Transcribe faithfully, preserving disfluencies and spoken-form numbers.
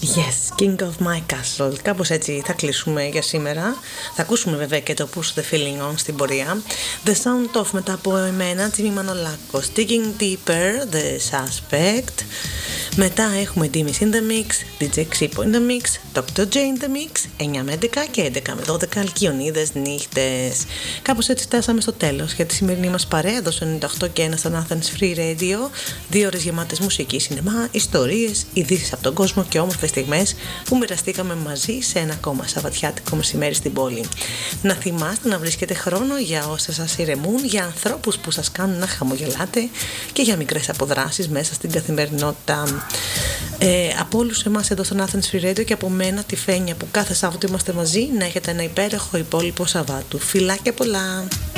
Yes, King of My Castle. Κάπως έτσι θα κλείσουμε για σήμερα. Θα ακούσουμε βέβαια και το Push the Feeling On στην πορεία. The Sound Of μετά από εμένα, Τζίμι Μανολάκος. Digging Deeper, The Suspect. Μετά έχουμε Dimmy's in the Mix, ντι τζέι Xipo in the Mix, ντόκτορ J in the Mix, εννιά με έντεκα και έντεκα με δώδεκα Αλκιονίδες νύχτες. Κάπως έτσι φτάσαμε στο τέλος για τη σημερινή μας παρέα εδώ στο ενενήντα οκτώ και ένα στον Athens Free Radio. Δύο ώρες γεμάτες μουσική, σινεμά, ιστορίες, ειδήσεις από τον κόσμο και όμορφες στιγμές που μοιραστήκαμε μαζί σε ένα ακόμα σαββατιάτικο μεσημέρι στην πόλη. Να θυμάστε να βρίσκετε χρόνο για όσα σας ηρεμούν, για ανθρώπους που σας κάνουν να χαμογελάτε και για μικρές αποδράσεις μέσα στην καθημερινότητα. Ε, από όλους εμάς εδώ στον Athens Free Radio και από μένα τη Φένια που κάθε Σάββατο είμαστε μαζί, να έχετε ένα υπέροχο υπόλοιπο Σαββάτου. Φιλάκια πολλά!